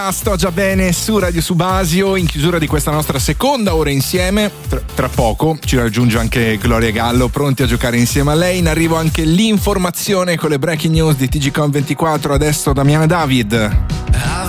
Sto già bene su Radio Subasio, in chiusura di questa nostra seconda ora insieme. Tra poco ci raggiunge anche Gloria Gallo, pronti a giocare insieme a lei. In arrivo anche l'informazione con le breaking news di TGCOM24. Adesso Damiana David.